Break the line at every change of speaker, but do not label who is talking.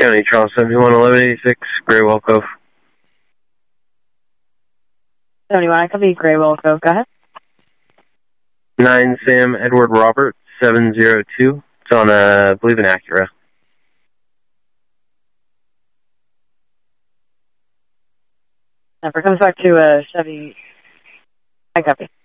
County, Charles 711186, Graywell Cove.
71, I copy Graywell Cove. Go ahead.
9 Sam Edward Robert 702. It's on, I believe, an Acura.
Never comes back to Chevy. I copy.